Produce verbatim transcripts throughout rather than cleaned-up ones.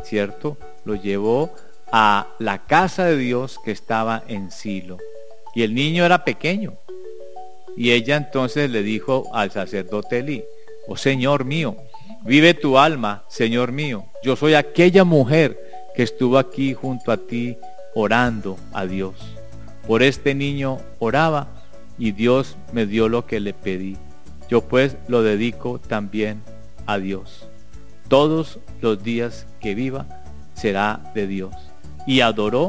¿cierto? Lo llevó a la casa de Dios que estaba en Silo. Y el niño era pequeño. Y ella entonces le dijo al sacerdote Elí: oh Señor mío, vive tu alma, Señor mío. Yo soy aquella mujer que estuvo aquí junto a ti orando a Dios. Por este niño oraba y Dios me dio lo que le pedí. Yo pues lo dedico también a Dios. Todos los días que viva será de Dios. Y adoró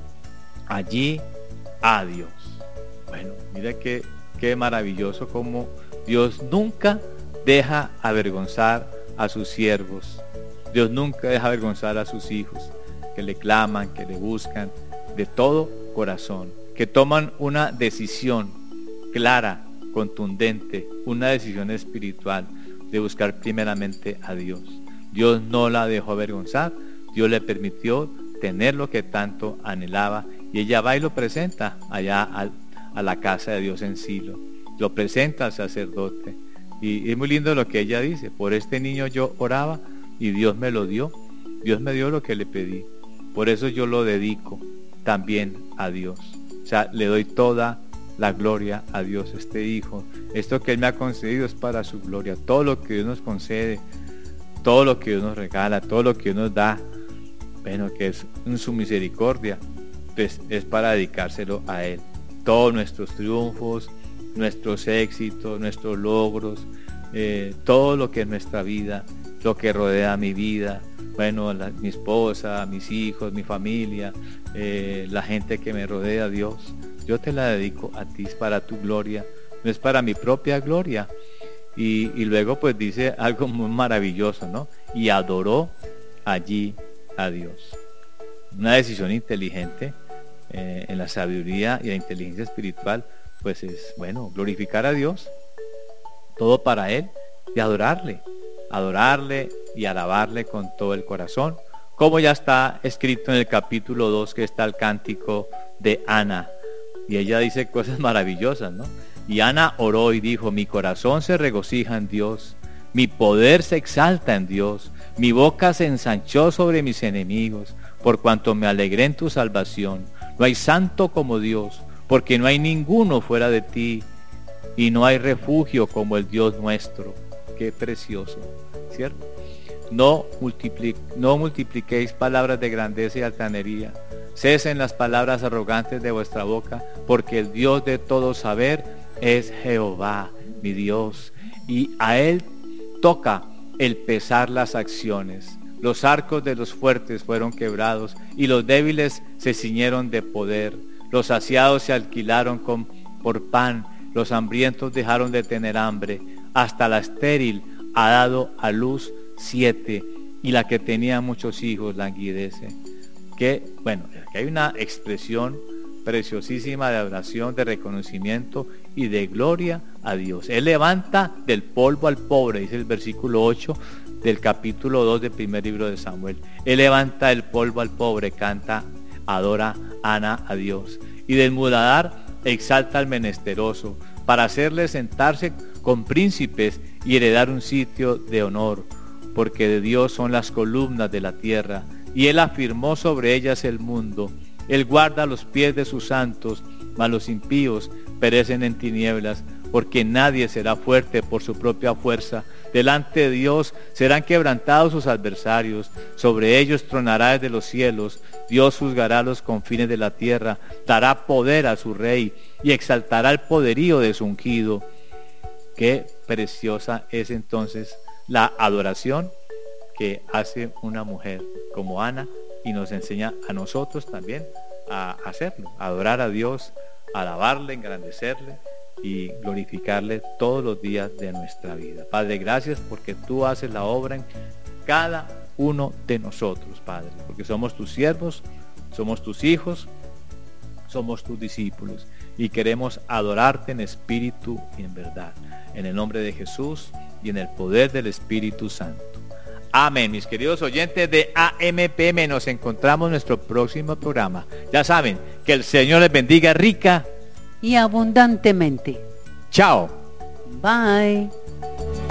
allí a Dios. Bueno, mira qué, qué maravilloso como Dios nunca deja avergonzar a sus siervos. Dios nunca deja avergonzar a sus hijos, que le claman, que le buscan de todo corazón, que toman una decisión clara, contundente, una decisión espiritual de buscar primeramente a Dios. Dios no la dejó avergonzar, Dios le permitió tener lo que tanto anhelaba, y ella va y lo presenta allá a, a la casa de Dios en Silo, lo presenta al sacerdote, y es muy lindo lo que ella dice: por este niño yo oraba y Dios me lo dio, Dios me dio lo que le pedí, por eso yo lo dedico también a Dios. O sea, le doy toda la gloria a Dios. Este hijo, esto que Él me ha concedido es para su gloria. Todo lo que Dios nos concede, todo lo que Dios nos regala, todo lo que Dios nos da, bueno, que es en su misericordia, pues es para dedicárselo a Él. Todos nuestros triunfos, nuestros éxitos, nuestros logros, eh, todo lo que es nuestra vida, lo que rodea mi vida, bueno, la, mi esposa, mis hijos, mi familia, eh, la gente que me rodea, Dios, yo te la dedico a ti, es para tu gloria, no es para mi propia gloria. Y, y luego pues dice algo muy maravilloso, ¿no? Y adoró allí a Dios. Una decisión inteligente eh, en la sabiduría y la inteligencia espiritual, pues es, bueno, glorificar a Dios, todo para Él, y adorarle, adorarle y alabarle con todo el corazón, como ya está escrito en el capítulo dos, que está el cántico de Ana, y ella dice cosas maravillosas, ¿no? Y Ana oró y dijo: mi corazón se regocija en Dios, mi poder se exalta en Dios, mi boca se ensanchó sobre mis enemigos, por cuanto me alegré en tu salvación. No hay santo como Dios, porque no hay ninguno fuera de ti, y no hay refugio como el Dios nuestro. Qué precioso, ¿cierto? No, multipli- no multipliquéis palabras de grandeza y altanería, cesen las palabras arrogantes de vuestra boca, porque el Dios de todo saber es Jehová, mi Dios, y a Él toca el pesar las acciones. Los arcos de los fuertes fueron quebrados, y los débiles se ciñeron de poder. Los saciados se alquilaron con, por pan, los hambrientos dejaron de tener hambre. Hasta la estéril ha dado a luz siete, y la que tenía muchos hijos languidece. Que, bueno, aquí hay una expresión preciosísima de adoración, de reconocimiento y de gloria a Dios. Él levanta del polvo al pobre, dice el versículo ocho del capítulo dos del primer libro de Samuel. Él levanta del polvo al pobre, canta, adora Ana a Dios. Y del muladar exalta al menesteroso, para hacerle sentarse con príncipes y heredar un sitio de honor, porque de Dios son las columnas de la tierra, y Él afirmó sobre ellas el mundo. Él guarda los pies de sus santos, mas los impíos perecen en tinieblas, porque nadie será fuerte por su propia fuerza. Delante de Dios serán quebrantados sus adversarios, sobre ellos tronará desde los cielos. Dios juzgará los confines de la tierra, dará poder a su rey y exaltará el poderío de su ungido. Qué preciosa es entonces la adoración que hace una mujer como Ana, y nos enseña a nosotros también a hacerlo, a adorar a Dios, a alabarle, engrandecerle y glorificarle todos los días de nuestra vida. Padre, gracias porque tú haces la obra en cada uno de nosotros, Padre, porque somos tus siervos, somos tus hijos, somos tus discípulos, y queremos adorarte en espíritu y en verdad, en el nombre de Jesús y en el poder del Espíritu Santo. Amén. Mis queridos oyentes de A M P M, nos encontramos en nuestro próximo programa. Ya saben, que el Señor les bendiga rica y abundantemente. Chao. Bye.